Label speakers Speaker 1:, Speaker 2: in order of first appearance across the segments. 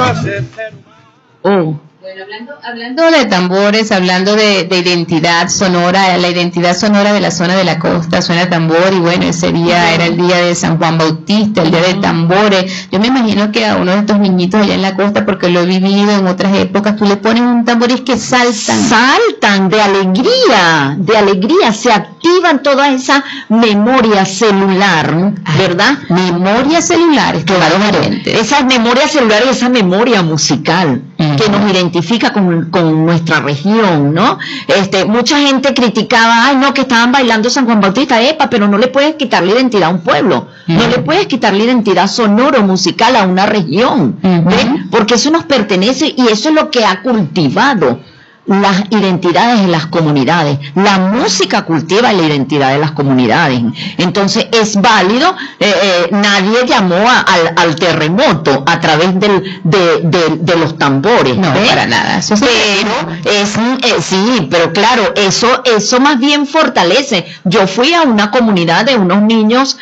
Speaker 1: Oh.
Speaker 2: Bueno, hablando de tambores, hablando de identidad sonora, la identidad sonora de la zona de la costa, suena tambor, y bueno, ese día era el día de San Juan Bautista, el día de tambores. Yo me imagino que a uno de estos niñitos allá en la costa, porque lo he vivido en otras épocas, tú le pones un tambor y es que saltan
Speaker 1: de alegría, se activan toda esa memoria celular, ¿verdad?
Speaker 2: Memoria celular,
Speaker 1: claro, esa memoria celular y esa memoria musical que nos identifica con nuestra región, ¿no? Mucha gente criticaba, ay no, que estaban bailando San Juan Bautista, pero no le puedes quitar la identidad a un pueblo, no le puedes quitar la identidad sonoro, musical a una región, ¿ves? Porque eso nos pertenece y eso es lo que ha cultivado las identidades de las comunidades. La música cultiva la identidad de las comunidades. Entonces es válido, nadie llamó al terremoto a través de los tambores.
Speaker 2: No, para nada. Eso
Speaker 1: sí, pero claro, eso más bien fortalece. Yo fui a una comunidad de unos niños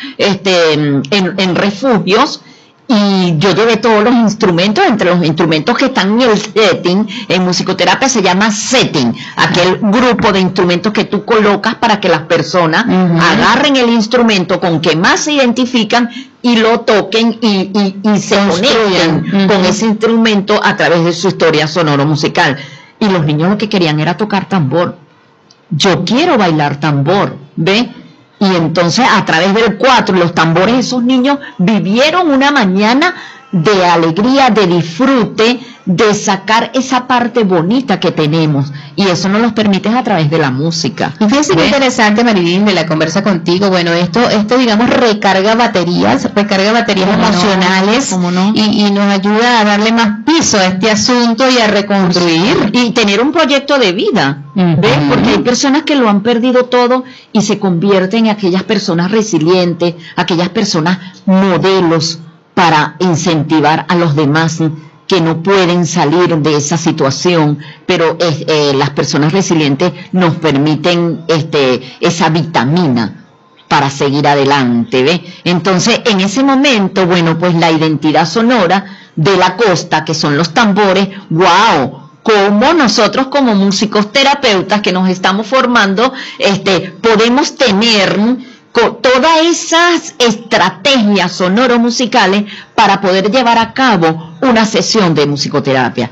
Speaker 1: en refugios, y yo llevé todos los instrumentos, entre los instrumentos que están en el setting, en musicoterapia se llama setting, aquel grupo de instrumentos que tú colocas para que las personas agarren el instrumento con que más se identifican y lo toquen y se conecten con ese instrumento a través de su historia sonoro-musical. Y los niños lo que querían era tocar tambor. Yo quiero bailar tambor, ¿ve? Y entonces a través del 4 y los tambores, esos niños vivieron una mañana de alegría, de disfrute, de sacar esa parte bonita que tenemos, y eso nos lo permite a través de la música.
Speaker 2: Y fíjate qué interesante, Marilyn, de la conversa contigo. Bueno, esto digamos recarga baterías emocionales,
Speaker 1: ¿cómo no?
Speaker 2: Y nos ayuda a darle más piso a este asunto y a reconstruir
Speaker 1: y tener un proyecto de vida, ¿ves? Porque hay personas que lo han perdido todo y se convierten en aquellas personas resilientes, aquellas personas modelos para incentivar a los demás que no pueden salir de esa situación, pero las personas resilientes nos permiten esa vitamina para seguir adelante, ¿ves? Entonces, en ese momento, bueno, pues la identidad sonora de la costa, que son los tambores, ¡wow!, cómo nosotros como músicos terapeutas que nos estamos formando, podemos tener todas esas estrategias sonoro-musicales para poder llevar a cabo una sesión de musicoterapia.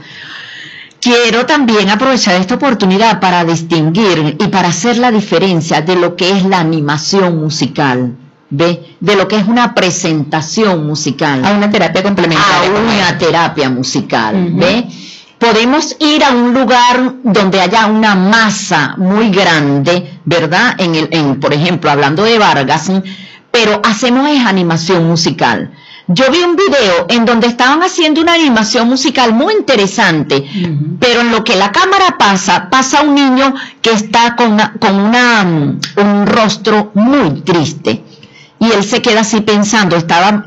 Speaker 1: Quiero también aprovechar esta oportunidad para distinguir y para hacer la diferencia de lo que es la animación musical, ¿ve? De lo que es una presentación musical.
Speaker 2: A una terapia complementaria.
Speaker 1: A una terapia musical, ¿ve? Podemos ir a un lugar donde haya una masa muy grande, ¿verdad? Por ejemplo, hablando de Vargas, pero hacemos esa animación musical. Yo vi un video en donde estaban haciendo una animación musical muy interesante, pero en lo que la cámara pasa un niño que está con un rostro muy triste. Y él se queda así pensando, estaban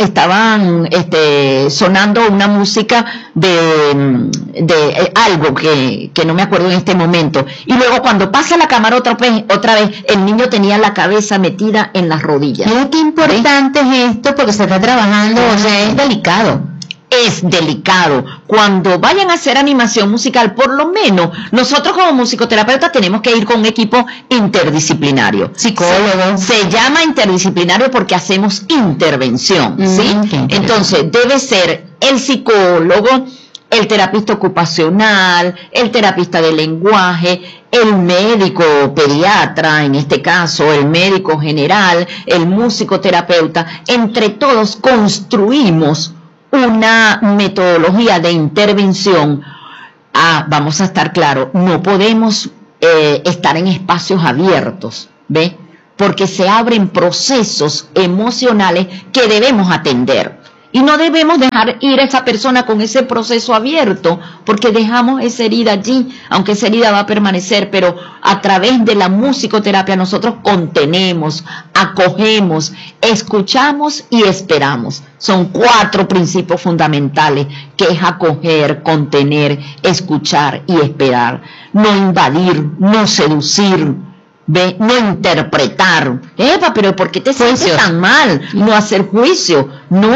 Speaker 1: sonando una música de algo que no me acuerdo en este momento. Y luego cuando pasa la cámara otra vez, el niño tenía la cabeza metida en las rodillas.
Speaker 2: Qué importante es esto, porque se está trabajando, o sea, es delicado.
Speaker 1: Es delicado. Cuando vayan a hacer animación musical, por lo menos nosotros como musicoterapeutas tenemos que ir con un equipo interdisciplinario.
Speaker 2: Psicólogo.
Speaker 1: Se llama interdisciplinario porque hacemos intervención, ¿sí? Entonces debe ser el psicólogo, el terapista ocupacional, el terapista del lenguaje, el médico pediatra, en este caso, el médico general, el musicoterapeuta. Entre todos construimos una metodología de intervención. Vamos a estar claros, no podemos estar en espacios abiertos, ¿ve? Porque se abren procesos emocionales que debemos atender. Y no debemos dejar ir a esa persona con ese proceso abierto, porque dejamos esa herida allí, aunque esa herida va a permanecer, pero a través de la musicoterapia nosotros contenemos, acogemos, escuchamos y esperamos. Son 4 principios fundamentales, que es acoger, contener, escuchar y esperar. No invadir, no seducir, ¿ve? No interpretar. Pero ¿por qué te sientes tan mal? No hacer juicio, no.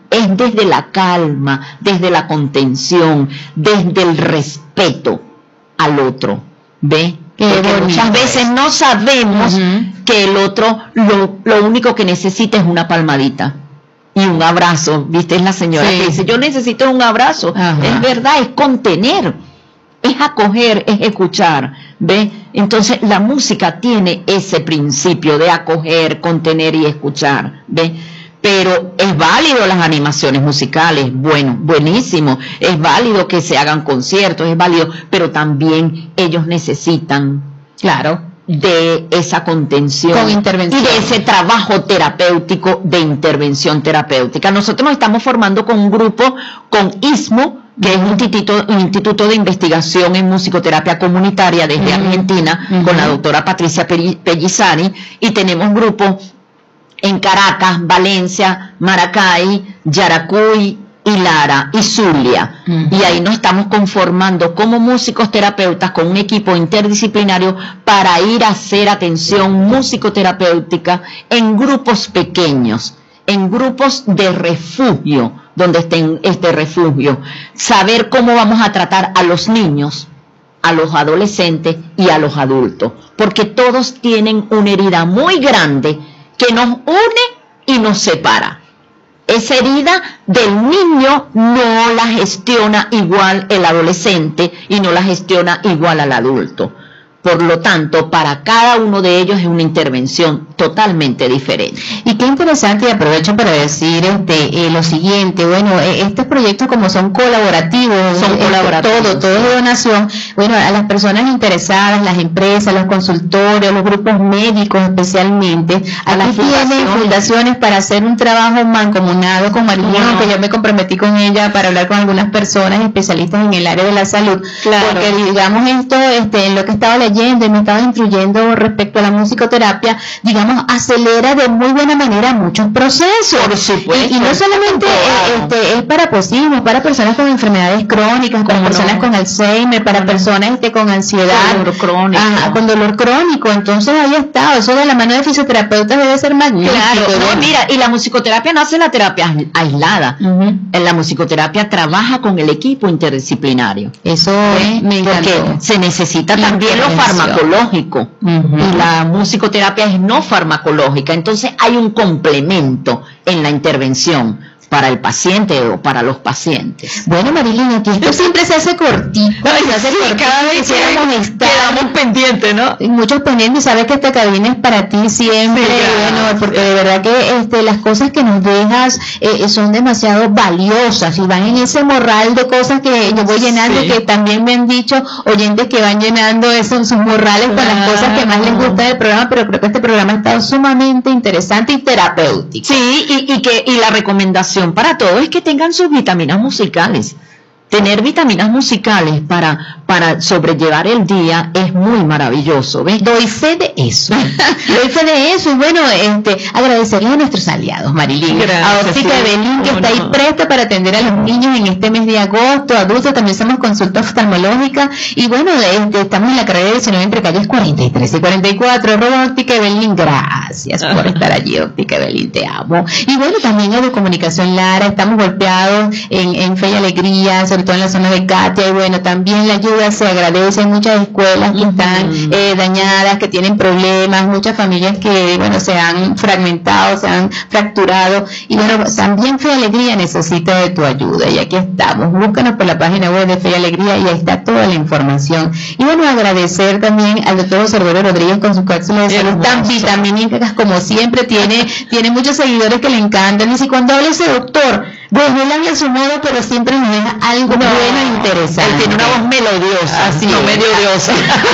Speaker 1: es desde la calma, desde la contención, desde el respeto al otro, ¿ve? Porque muchas veces no sabemos que el otro lo único que necesita es una palmadita y un abrazo, ¿viste? Es la señora que dice, yo necesito un abrazo. Es verdad, es contener, es acoger, es escuchar, ¿ve? Entonces la música tiene ese principio de acoger, contener y escuchar, ¿ve? Pero es válido las animaciones musicales, bueno, buenísimo, es válido que se hagan conciertos, es válido, pero también ellos necesitan, claro, de esa contención
Speaker 2: con intervención,
Speaker 1: y de ese trabajo terapéutico de intervención terapéutica. Nosotros nos estamos formando con un grupo, con ISMO, que es un instituto de investigación en musicoterapia comunitaria desde Argentina, con la doctora Patricia Pellizzari, y tenemos grupos en Caracas, Valencia, Maracay, Yaracuy y Lara y Zulia. Y ahí nos estamos conformando como músicos terapeutas con un equipo interdisciplinario para ir a hacer atención musicoterapéutica en grupos pequeños, en grupos de refugio, donde esté este refugio. Saber cómo vamos a tratar a los niños, a los adolescentes y a los adultos, porque todos tienen una herida muy grande que nos une y nos separa. Esa herida del niño no la gestiona igual el adolescente y no la gestiona igual al adulto. Por lo tanto, para cada uno de ellos es una intervención totalmente diferente.
Speaker 2: Y qué interesante, y aprovecho para decir lo siguiente, bueno, estos proyectos como son colaborativos, todo de donación, bueno, a las personas interesadas, las empresas, los consultorios, los grupos médicos especialmente, aquí tienen fundaciones para hacer un trabajo mancomunado con Marilyn, que yo me comprometí con ella para hablar con algunas personas especialistas en el área de la salud, porque digamos esto, en lo que estaba leyendo y me estaba instruyendo respecto a la musicoterapia, digamos, acelera de muy buena manera muchos procesos.
Speaker 1: Por supuesto.
Speaker 2: Y no solamente es para posibles, para personas con enfermedades crónicas, para personas con Alzheimer, para personas con ansiedad,
Speaker 1: con dolor crónico.
Speaker 2: Con dolor crónico. Entonces ahí está, eso de la mano de fisioterapeutas debe ser magnífico.
Speaker 1: Claro, mira, y la musicoterapia no hace la terapia aislada. En la musicoterapia trabaja con el equipo interdisciplinario.
Speaker 2: Eso me encantó.
Speaker 1: Porque se necesita también lo farmacológico, y la musicoterapia es no farmacológica, entonces hay un complemento en la intervención para el paciente o para los pacientes.
Speaker 2: Bueno, Marilyn, aquí esto siempre se hace cortito,
Speaker 1: cada vez quedamos pendientes, ¿no?
Speaker 2: Muchos pendientes, sabes que esta cabina es para ti siempre, bueno, porque de verdad que las cosas que nos dejas son demasiado valiosas y van en ese morral de cosas que yo voy llenando, que también me han dicho oyentes que van llenando sus morrales con las cosas que más les gusta del programa, pero creo que este programa ha estado sumamente interesante y terapéutico.
Speaker 1: Sí, y la recomendación para todos es que tengan sus vitaminas musicales. Tener vitaminas musicales para sobrellevar el día es muy maravilloso, ¿ves?
Speaker 2: Doy fe de eso. Doy fe de eso. Y bueno, agradecerles a nuestros aliados, Marilyn. A Óptica Evelyn, que está ahí presta para atender a los niños en este mes de agosto, adultos, también somos consulta oftalmológica. Y bueno, estamos en la carrera 19 entre calles 43 y 44. Óptica Evelyn, gracias por estar allí, Óptica Evelyn, te amo. Y bueno, también Educomunicación Lara, estamos golpeados en Fe y Alegría, sobre todo en la zona de Katia, y bueno, también la ayuda se agradece. Hay muchas escuelas que están dañadas, que tienen problemas, muchas familias que, bueno, se han fragmentado, se han fracturado, y bueno, también Fe y Alegría necesita de tu ayuda, y aquí estamos. Búscanos por la página web de Fe y Alegría, y ahí está toda la información. Y bueno, agradecer también al doctor José Roberto Rodríguez con sus cápsulas de salud tan vitamínicas, como siempre, tiene muchos seguidores que le encantan, y si cuando habla ese doctor, bueno, él habla a su modo, pero siempre nos deja algo bueno e interesante.
Speaker 1: Él tiene una voz melodiosa,
Speaker 2: así
Speaker 1: medio odiosa.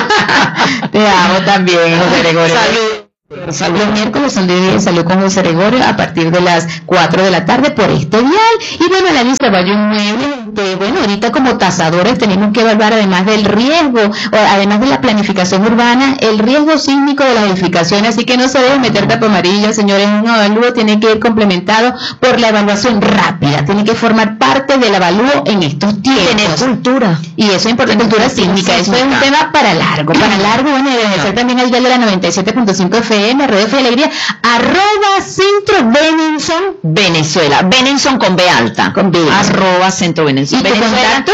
Speaker 2: Te amo también, José Gregorio.
Speaker 1: Salud.
Speaker 2: Los miércoles son de Día de Salud con José Gregorio a partir de las 4 de la tarde por este dial. Y bueno, la lista vaya un mueble. Bueno, ahorita como tasadores tenemos que evaluar, además del riesgo, además de la planificación urbana, el riesgo sísmico de las edificaciones. Así que no se debe meter tapa amarilla, señores. Un avalúo tiene que ir complementado por la evaluación rápida. Tiene que formar parte del avalúo en estos tiempos.
Speaker 1: Tener cultura.
Speaker 2: Y eso es importante, cultura sísmica. Eso es un tema para largo. Bueno, debe ser también el dial de la 97.5 FM. FM, Radio Fe y Alegría, @Centro Benenson
Speaker 1: Venezuela, Benenson con B alta,
Speaker 2: con B,
Speaker 1: @Centro Benenson.
Speaker 2: ¿Y tu contacto?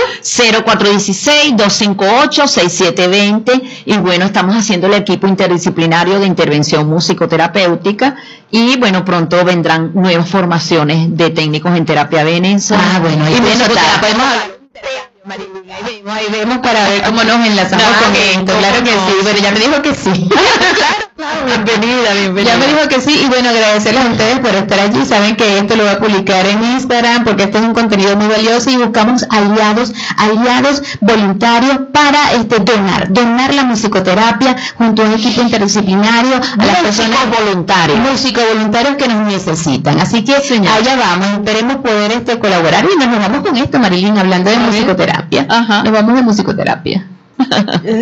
Speaker 1: 0416-258-6720. Y bueno, estamos haciendo el equipo interdisciplinario de intervención musicoterapéutica. Y bueno, pronto vendrán nuevas formaciones de técnicos en terapia Benenson.
Speaker 2: Bueno,
Speaker 1: y musicoterapia.
Speaker 2: podemos hablar. Ahí vemos para ver cómo nos enlazamos con esto. Claro que sí, pero ya me dijo que sí.
Speaker 1: Claro, bienvenida.
Speaker 2: Ya me dijo que sí, y bueno, agradecerles a ustedes por estar allí. Saben que esto lo voy a publicar en Instagram porque este es un contenido muy valioso y buscamos aliados voluntarios para donar la musicoterapia junto a un equipo interdisciplinario a las personas músico-voluntarios que nos necesitan. Así que allá vamos, esperemos poder colaborar y nos vamos con esto, Marilyn, hablando de musicoterapia.
Speaker 1: Ajá.
Speaker 2: Nos vamos de musicoterapia.